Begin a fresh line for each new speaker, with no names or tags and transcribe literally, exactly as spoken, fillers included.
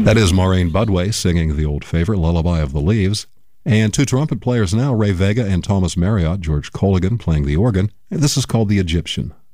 That is Maureen Budway singing the old favorite, Lullaby of the Leaves. And two trumpet players now, Ray Vega and Thomas Marriott, George Colligan playing the organ. And this is called The Egyptian.